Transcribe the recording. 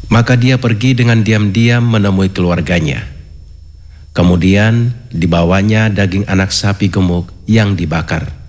Maka dia pergi dengan diam-diam menemui keluarganya. Kemudian dibawanya daging anak sapi gemuk yang dibakar.